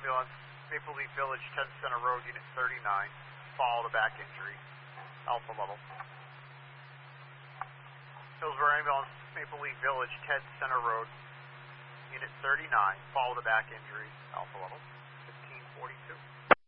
Ambulance, Maple Leaf Village, 10 Center Road, Unit 39. Follow the back injury. Alpha level. Hillsborough Ambulance, Maple Leaf Village, 10 Center Road, Unit 39. Follow the back injury. Alpha level. 1542.